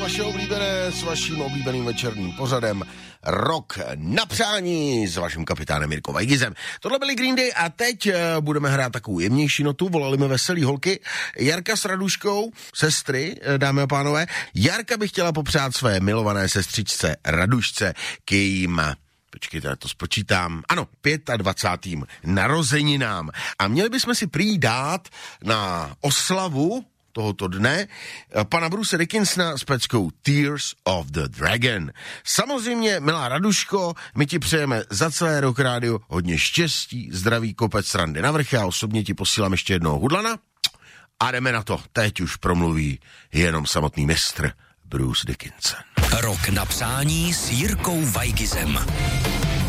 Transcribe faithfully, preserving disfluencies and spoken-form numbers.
vaše oblíbené s vaším oblíbeným večerním pořadem Rock na přání s vaším kapitánem Jirkou Vajgizem. Tohle byly Green Day a teď uh, budeme hrát takovou jemnější notu. Volali mi veselý holky. Jarka s Raduškou, sestry, dámy a pánové. Jarka by chtěla popřát své milované sestřičce Radušce k jejím... Počkejte, já to spočítám. Ano, dvacátým pátým narozeninám. A měli bychom si prý dát na oslavu tohoto dne pana Bruce Dickinsona s peckou Tears of the Dragon. Samozřejmě, milá Raduško, my ti přejeme za celé Rock Radio hodně štěstí, zdraví, kopec srandy na vrch. Já osobně ti posílám ještě jednoho hudlana a jdeme na to. Teď už promluví jenom samotný mistr Bruce Dickinson. Rock na přání s Jirkou Vajgizem.